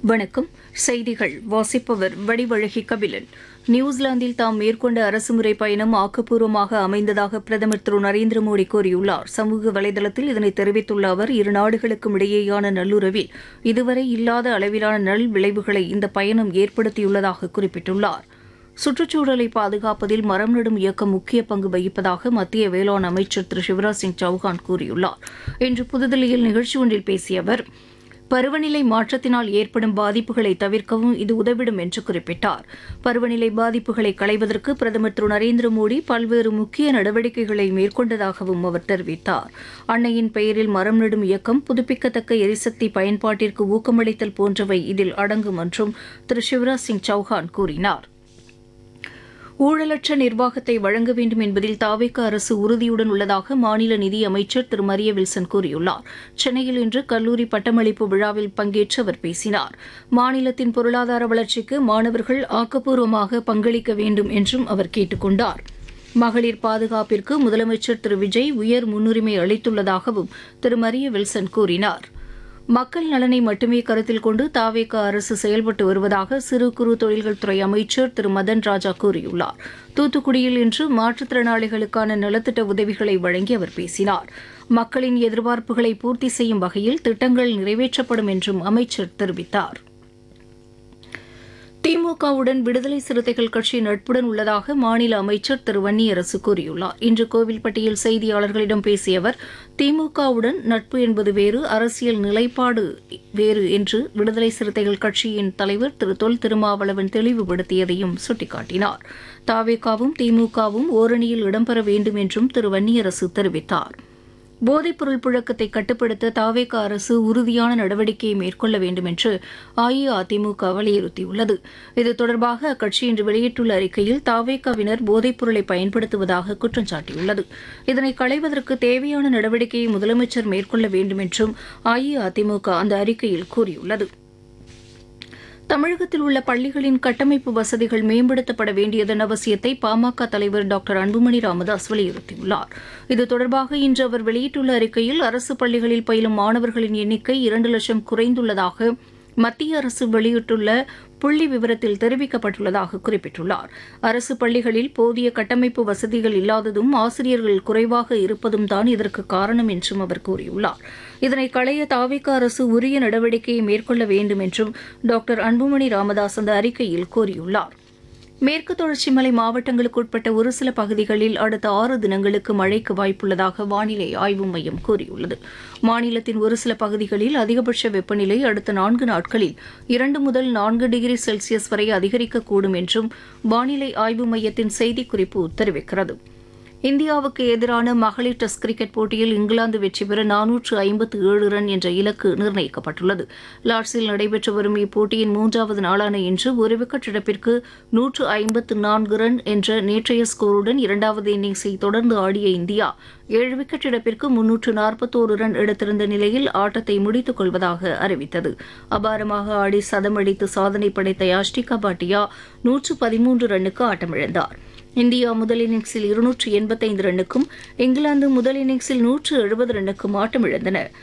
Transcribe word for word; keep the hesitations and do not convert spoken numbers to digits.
வணக்கம். செய்திகள் வாசிப்பவர் வடிவழகி கபிலன். நியூசிலாந்தில் தாம் மேற்கொண்ட அரசுமுறை பயணம் ஆக்கப்பூர்வமாக அமைந்ததாக பிரதமர் திரு நரேந்திர மோடி கூறியுள்ளார். சமூக வலைதளத்தில் இதனை தெரிவித்துள்ள அவர், இரு நாடுகளுக்கும் இடையேயான நல்லுறவில் இதுவரை இல்லாத அளவிலான நல் விளைவுகளை இந்த பயணம் ஏற்படுத்தியுள்ளதாக குறிப்பிட்டுள்ளார். சுற்றுச்சூழலை பாதுகாப்பதில் மரம் நடும் இயக்கம் முக்கிய பங்கு வகிப்பதாக மத்திய வேளாண் அமைச்சர் திரு சிவராஜ் சிங் சௌஹான் கூறியுள்ளார். இன்று புதுதில்லியில் நிகழ்ச்சி ஒன்றில் பேசிய அவர், பருவநிலை மாற்றத்தினால் ஏற்படும் பாதிப்புகளை தவிர்க்கவும் இது உதவிடும் என்று குறிப்பிட்டார். பருவநிலை பாதிப்புகளை களைவதற்கு பிரதமர் திரு நரேந்திர மோடி பல்வேறு முக்கிய நடவடிக்கைகளை மேற்கொண்டதாகவும் அவர் தெரிவித்தார். அன்னையின் பெயரில் மரம் நடும் இயக்கம், புதுப்பிக்கத்தக்க எரிசக்தி பயன்பாட்டிற்கு ஊக்கமளித்தல் போன்றவை இதில் அடங்கும் என்றும் திரு சிவராஜ் சிங் சௌஹான் கூறினார். ஊழலற்ற நிர்வாகத்தை வழங்க வேண்டும் என்பதில் தாவேகா அரசு உறுதியுடன் உள்ளதாக மாநில நிதி அமைச்சர் திரு மரிய வில்சன் கூறியுள்ளார். சென்னையில் இன்று கல்லூரி பட்டமளிப்பு விழாவில் பங்கேற்று அவர் பேசினார். மாநிலத்தின் பொருளாதார வளர்ச்சிக்கு மாணவர்கள் ஆக்கப்பூர்வமாக பங்களிக்க வேண்டும் என்றும் அவர் கேட்டுக் கொண்டார். மகளிர் பாதுகாப்பிற்கு முதலமைச்சர் திரு விஜய் உயர் முன்னுரிமை அளித்துள்ளதாகவும் திரு மரிய வில்சன் கூறினார். மக்கள் நலனை மட்டுமே கருத்தில் கொண்டு தாவேகா அரசு செயல்பட்டு வருவதாக சிறு குறு தொழில்கள் துறை அமைச்சர் திரு மதன் ராஜா கூறியுள்ளார். தூத்துக்குடியில் இன்று மாற்றுத்திறனாளிகளுக்கான நலத்திட்ட உதவிகளை வழங்கி அவர் பேசினார். மக்களின் எதிர்பார்ப்புகளை பூர்த்தி செய்யும் வகையில் திட்டங்கள் நிறைவேற்றப்படும் என்றும் அமைச்சர் தெரிவித்தார். திமுகவுடன் விடுதலை சிறுத்தைகள் கட்சி நட்புடன் உள்ளதாக மாநில அமைச்சர் திரு வன்னியரசு கூறியுள்ளார். இன்று கோவில்பட்டியில் செய்தியாளர்களிடம் பேசிய அவர், திமுகவுடன் நட்பு என்பது வேறு, அரசியல் நிலைப்பாடு வேறு என்று விடுதலை சிறுத்தைகள் கட்சியின் தலைவர் திரு தொல் திருமாவளவன் தெளிவுபடுத்தியதையும் சுட்டிக்காட்டினார். தாவேகாவும் திமுகவும் ஓரணியில் இடம்பெற வேண்டும் என்றும் திரு வன்னியரசு தெரிவித்தார். போதைப்பொருள் புழக்கத்தை கட்டுப்படுத்த தாவேகா அரசு உறுதியான நடவடிக்கையை மேற்கொள்ள வேண்டும் என்று அஇஅதிமுக வலியுறுத்தியுள்ளது. இது தொடர்பாக அக்கட்சி இன்று வெளியிட்டுள்ள அறிக்கையில், தாவேகாவினர் போதைப்பொருளை பயன்படுத்துவதாக குற்றம் சாட்டியுள்ளது. இதனை களைவதற்கு தேவையான நடவடிக்கையை முதலமைச்சர் மேற்கொள்ள வேண்டும் என்றும் அஇஅதிமுக அந்த அறிக்கையில் கூறியுள்ளது. தமிழகத்தில் உள்ள பள்ளிகளின் கட்டமைப்பு வசதிகள் மேம்படுத்தப்பட வேண்டியதன் அவசியத்தை பாமக தலைவர் டாக்டர் அன்புமணி ராமதாஸ் வலியுறுத்தியுள்ளார். இது தொடர்பாக இன்று அவர் வெளியிட்டுள்ள அறிக்கையில், அரசு பள்ளிகளில் பயிலும் மாணவர்களின் எண்ணிக்கை இரண்டு லட்சம் குறைந்துள்ளதாக மத்திய அரசு வெளியிட்டுள்ள புள்ளி விவரத்தில் தெரிவிக்கப்பட்டுள்ளதாக குறிப்பிட்டுள்ளார். அரசு பள்ளிகளில் போதிய கட்டமைப்பு வசதிகள் இல்லாததும் ஆசிரியர்கள் குறைவாக இருப்பதும் தான் இதற்கு காரணம் என்றும் அவர் கூறியுள்ளார். இதனை களைய தாவேகா அரசு உரிய நடவடிக்கையை மேற்கொள்ள வேண்டும் என்றும் டாக்டர் அன்புமணி ராமதாஸ் அந்த அறிக்கையில் கூறியுள்ளார். மேற்கு தொடர்ச்சி மலை மாவட்டங்களுக்கு உட்பட்ட ஒரு சில பகுதிகளில் அடுத்த ஆறு தினங்களுக்கு மழைக்கு வாய்ப்புள்ளதாக வானிலை ஆய்வு மையம் கூறியுள்ளது. மாநிலத்தின் ஒரு சில பகுதிகளில் அதிகபட்ச வெப்பநிலை அடுத்த நான்கு நாட்களில் இரண்டு முதல் நான்கு டிகிரி செல்சியஸ் வரை அதிகரிக்கக்கூடும் என்றும் வானிலை ஆய்வு மையத்தின் செய்திக்குறிப்பு தெரிவிக்கிறது. இந்தியாவுக்கு எதிரான மகளிர் டெஸ்ட் கிரிக்கெட் போட்டியில் இங்கிலாந்து வெற்றி பெற நானூற்று ஐம்பத்து ஏழு ரன் என்ற இலக்கு நிர்ணயிக்கப்பட்டுள்ளது. லார்ட்ஸில் நடைபெற்று வரும் இப்போட்டியின் மூன்றாவது நாளான இன்று ஒரு விக்கெட் இழப்பிற்கு நூற்று ஐம்பத்து நான்கு ரன் என்ற நேற்றைய ஸ்கோருடன் இரண்டாவது இன்னிங்ஸை தொடர்ந்து ஆடிய இந்தியா ஏழு விக்கெட் இழப்பிற்கு முன்னூற்று நாற்பத்தோரு ரன் எடுத்திருந்த நிலையில் ஆட்டத்தை முடித்துக் கொள்வதாக அறிவித்தது. அபாரமாக ஆடி சதமடித்து சாதனை படைத்த யாஷ்டிகா பாட்டியா நூற்று பதிமூன்று ரன்னுக்கு ஆட்டமிழந்தார். இந்தியா முதல் இன்னிங்ஸில் இருநூற்று எண்பத்தைந்து ரன்னுக்கும் இங்கிலாந்து முதல் இன்னிங்ஸில் நூற்று எழுபது ரன்னுக்கும் ஆட்டமிழந்தன.